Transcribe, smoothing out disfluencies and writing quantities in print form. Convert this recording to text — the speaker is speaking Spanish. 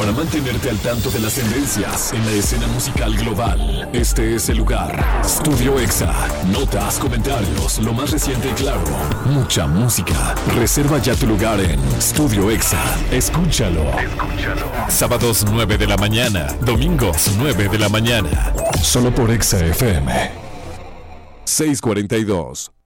Para mantenerte al tanto de las tendencias en la escena musical global, este es el lugar. Studio Exa. Notas, comentarios, lo más reciente y claro. Mucha música. Reserva ya tu lugar en Studio Exa. Escúchalo. Sábados 9 de la mañana. Domingos 9 de la mañana. Solo por Exa FM. 642.